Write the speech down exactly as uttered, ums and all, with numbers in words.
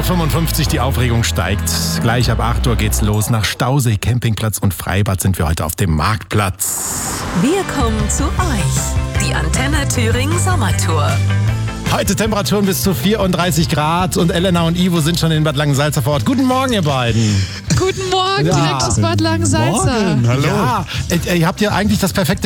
fünfundfünfzig Uhr, die Aufregung steigt. Gleich ab acht Uhr geht's los. Nach Stausee, Campingplatz und Freibad sind wir heute auf dem Marktplatz. Wir kommen zu euch. Die Antenne Thüringen Sommertour. Heute Temperaturen bis zu vierunddreißig Grad und Elena und Ivo sind schon in Bad Langensalza vor Ort. Guten Morgen, ihr beiden. Guten Morgen, Ja. direkt aus Bad Langensalza. Morgen. Hallo. Ja, ihr habt ja eigentlich das perfekte